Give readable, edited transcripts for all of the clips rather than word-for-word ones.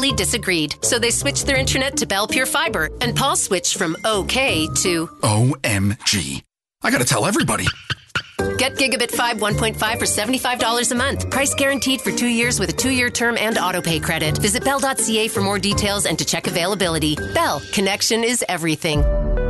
respectfully disagreed. So they switched their internet to Bell Pure Fiber, and Paul switched from OK to OMG. I gotta tell everybody. Get Gigabit 5 1.5 for $75 a month. Price guaranteed for 2 years with a 2-year term and autopay credit. Visit Bell.ca for more details and to check availability. Bell, connection is everything.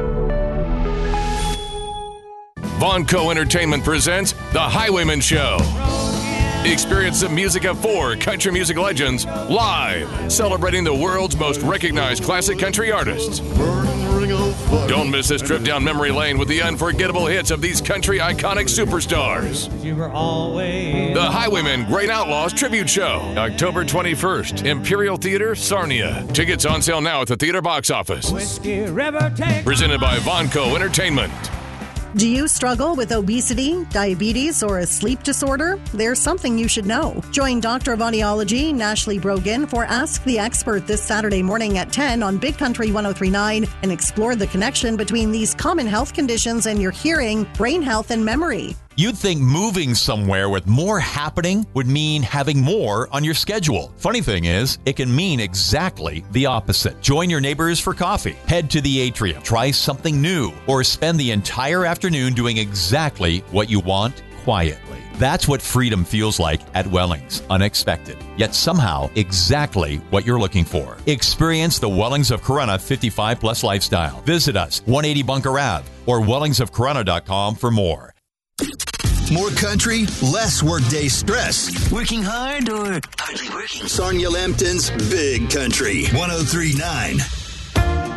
Vonco Entertainment presents The Highwayman Show. Experience the music of 4 country music legends live, celebrating the world's most recognized classic country artists. Don't miss this trip down memory lane with the unforgettable hits of these country iconic superstars. The Highwaymen Great Outlaws Tribute Show, October 21st, Imperial Theater, Sarnia. Tickets on sale now at the theater box office. Presented by Vonco Entertainment. Do you struggle with obesity, diabetes, or a sleep disorder? There's something you should know. Join Doctor of Audiology, Nashley Brogan, for Ask the Expert this Saturday morning at 10 on Big Country 103.9 and explore the connection between these common health conditions and your hearing, brain health, and memory. You'd think moving somewhere with more happening would mean having more on your schedule. Funny thing is, it can mean exactly the opposite. Join your neighbors for coffee, head to the atrium, try something new, or spend the entire afternoon doing exactly what you want quietly. That's what freedom feels like at Wellings. Unexpected, yet somehow exactly what you're looking for. Experience the Wellings of Corunna 55 plus lifestyle. Visit us, 180 Bunker Ave, or wellingsofcorunna.com for more. More country, less workday stress. Working hard or hardly working? Sarnia Lambton's Big Country 103.9.